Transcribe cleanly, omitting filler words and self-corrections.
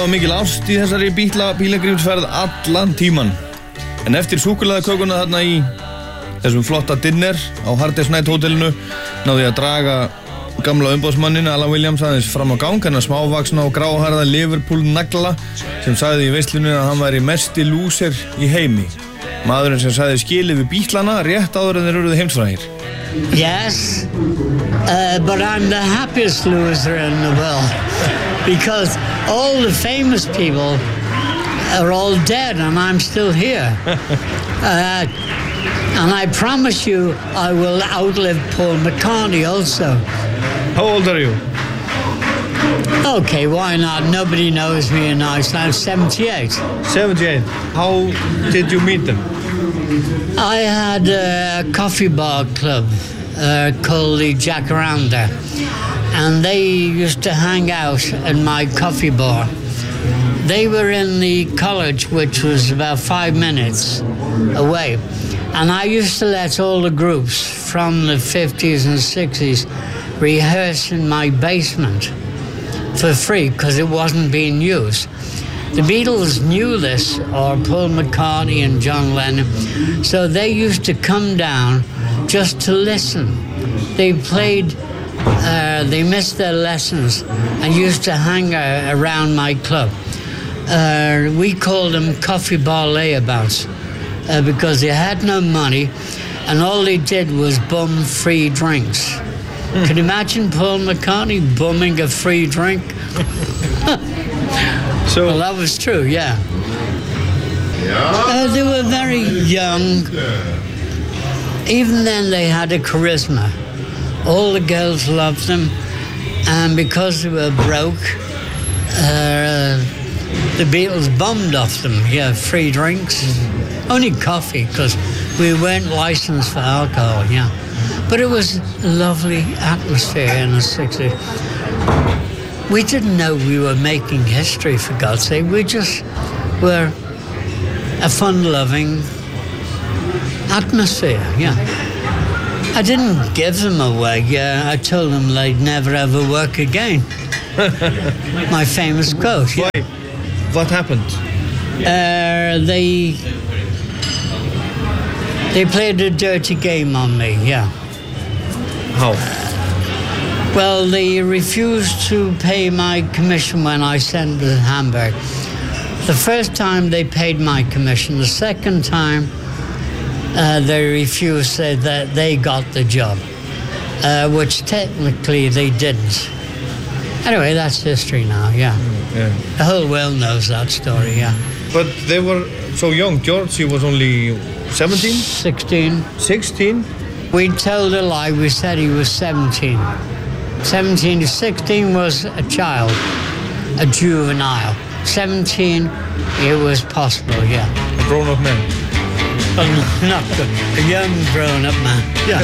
var mikil ást í þessari bílagrímsferð allan tíman. En eftir súkkulaðikökuna þarna í þessum flotta dinner á Hardest Night hótelinu náði ég að draga gamla umboðsmanninn Alan Williams aðeins fram á gang, hennar smávaxna og gráharða Liverpool-nagla sem sagði í veislunni að hann væri mesti lúser í heimi. Maðurinn sem sagði skilið við Bítlana rétt áður en þeir urðu heimsfrægir. Yes, but I'm the happiest loser in the world because all the famous people are all dead and I'm still here. And I promise you I will outlive Paul McCartney also. How old are you? Okay, why not? Nobody knows me in Iceland. I'm 78. 78. How did you meet them? I had a coffee bar club called the Jacaranda, and they used to hang out in my coffee bar. They were in the college, which was about 5 minutes away, and I used to let all the groups from the 50s and 60s rehearse in my basement for free because it wasn't being used. The Beatles knew this, or Paul McCartney and John Lennon, so they used to come down just to listen. They played, they missed their lessons and used to hang around my club. We called them coffee bar layabouts because they had no money and all they did was bum free drinks. Can you imagine Paul McCartney bumming a free drink? Well, that was true, yeah. They were very young. Even then, they had a charisma. All the girls loved them, and because they were broke, the Beatles bummed off them. Yeah, free drinks, only coffee, because we weren't licensed for alcohol. Yeah, but it was a lovely atmosphere in the 60s. We didn't know we were making history, for God's sake. We just were a fun-loving atmosphere, yeah. I didn't give them away. I told them they'd never ever work again. My famous quote. Why? Yeah. What happened? They played a dirty game on me, yeah. How? Well, they refused to pay my commission when I sent to Hamburg. The first time they paid my commission. The second time they refused, said that they got the job, which technically they didn't. Anyway, that's history now, yeah. The whole world knows that story, yeah. But they were so young. George, he was only 17? 16. 16? We told a lie. We said he was 17. 17 to 16 was a child, a juvenile. 17, it was possible, yeah. A grown-up man? Well, not good. A young grown-up man, yeah.